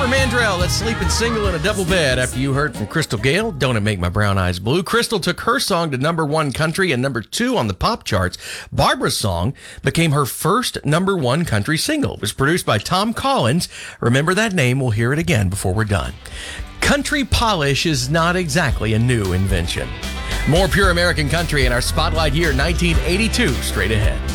Barbara Mandrell, that's sleeping single in a double bed after you heard from Crystal Gale, Don't It Make My Brown Eyes Blue. Crystal took her song to #1 country and #2 on the pop charts. Barbara's song became her first #1 country single. It was produced by Tom Collins. Remember that name, we'll hear it again before we're done. Country polish is not exactly a new invention. More pure American country in our Spotlight year 1982 straight ahead.